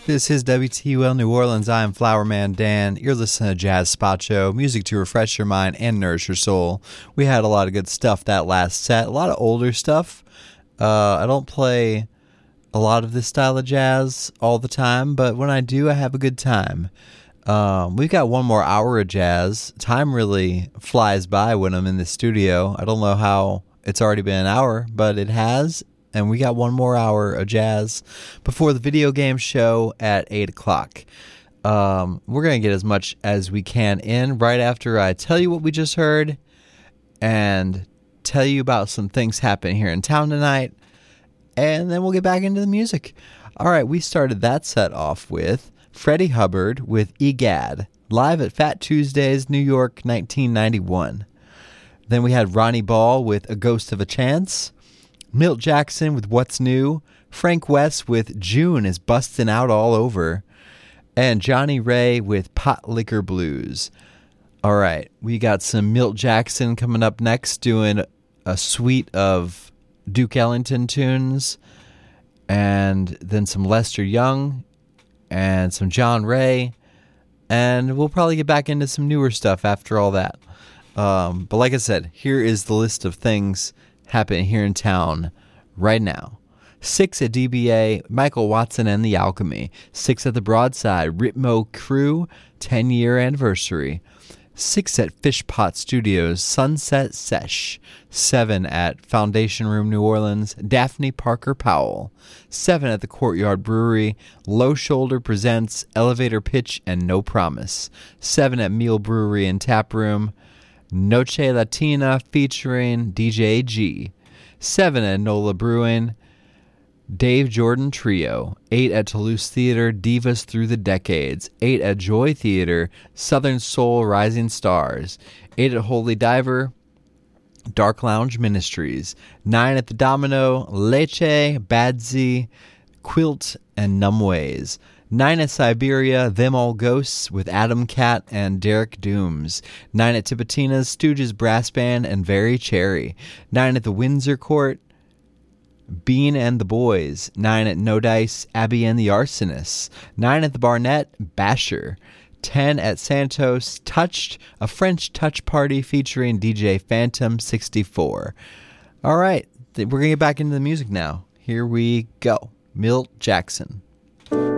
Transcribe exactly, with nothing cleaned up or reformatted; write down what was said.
This is W T U L New Orleans. I am Flower Man Dan. You're listening to Jazz Spot Show, music to refresh your mind and nourish your soul. We had a lot of good stuff that last set, a lot of older stuff. Uh, I don't play a lot of this style of jazz all the time, but when I do, I have a good time. Um, we've got one more hour of jazz. Time really flies by when I'm in the studio. I don't know how it's already been an hour, but it has. And we got one more hour of jazz before the video game show at eight o'clock. Um, we're going to get as much as we can in right after I tell you what we just heard and tell you about some things happening here in town tonight. And then we'll get back into the music. All right, we started that set off with Freddie Hubbard with Egad, live at Fat Tuesdays, New York, nineteen ninety-one. Then we had Ronnie Ball with A Ghost of a Chance. Milt Jackson with What's New, Frank West with June is Bustin' Out All Over, and Johnny Ray with Pot Liquor Blues. All right, we got some Milt Jackson coming up next, doing a suite of Duke Ellington tunes, and then some Lester Young, and some John Ray, and we'll probably get back into some newer stuff after all that. Um, but like I said, here is the list of things happening here in town right now. Six at D B A, Michael Watson and the Alchemy. Six at the Broadside, Ritmo Crew, ten-year anniversary. Six at Fishpot Studios, Sunset Sesh. Seven at Foundation Room New Orleans, Daphne Parker Powell. Seven at the Courtyard Brewery, Low Shoulder presents Elevator Pitch and No Promise. Seven at Meal Brewery and Tap Room, Noche Latina featuring D J G. Seven at Nola Brewing, Dave Jordan Trio. Eight at Toulouse Theater, Divas Through the Decades. Eight at Joy Theater, Southern Soul Rising Stars. Eight at Holy Diver, Dark Lounge Ministries. Nine at the Domino, Leche, Badsy, Quilt, and Numbways. Nine at Siberia, Them All Ghosts with Adam Cat and Derek Dooms. Nine at Tipitina's, Stooges Brass Band and Very Cherry. Nine at the Windsor Court, Bean and the Boys. Nine at No Dice, Abby and the Arsonists. Nine at the Barnett, Basher. Ten at Santos, Touched, a French touch party featuring D J Phantom sixty-four. All right, we're going to get back into the music now. Here we go. Milt Jackson.